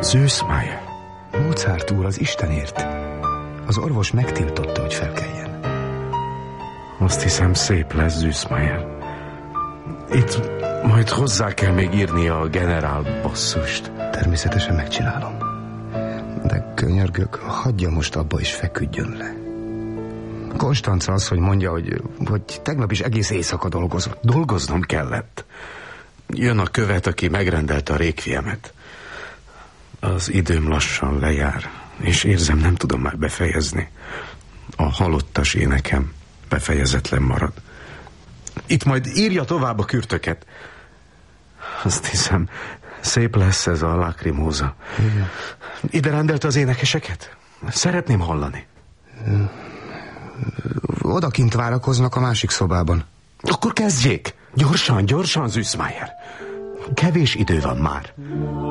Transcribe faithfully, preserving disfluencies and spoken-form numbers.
Süssmayer. Mozart úr, az Istenért. Az orvos megtiltotta, hogy felkeljen. Azt hiszem, szép lesz, Süssmayer. Itt majd hozzá kell még írnia a generál basszust. Természetesen megcsinálom. De könyörgök, hagyja most abba és feküdjön le. Konstanca az, hogy mondja, hogy, hogy tegnap is egész éjszaka dolgozott. Dolgoznom kellett. Jön a követ, aki megrendelte a rékviemet. Az időm lassan lejár, és érzem, nem tudom már befejezni. A halottas énekem befejezetlen marad. Itt majd írja tovább a kürtöket. Azt hiszem, szép lesz ez a Lacrimóza. Igen. Ide rendelte az énekeseket? Szeretném hallani. Odakint várakoznak a másik szobában. Akkor kezdjék! Gyorsan, gyorsan, Süssmayer. Kevés idő van már.